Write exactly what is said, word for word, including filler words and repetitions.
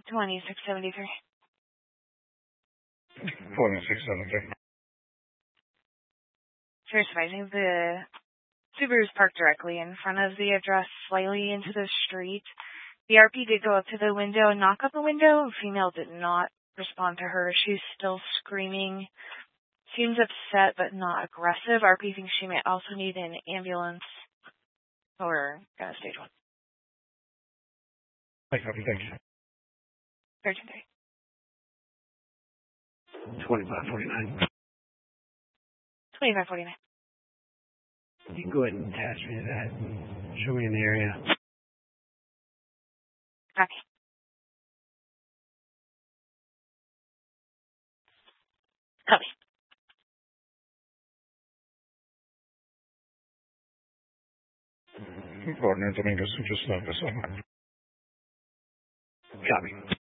twenty-six seventy-three. twenty-six seventy-three. First advising, the Subaru is parked directly in front of the address, slightly into the street. The R P did go up to the window and knock on the window. The female did not respond to her. She's still screaming. Seems upset but not aggressive. R P thinks she may also need an ambulance or uh, stage one. Thank you. Thank you. thirteen thirty. twenty-five forty-nine. twenty-five forty-nine. You can go ahead and attach me to that and show me in the area. Copy. Copy. Coordinates, I mean, just, just, uh, just, uh, Copy.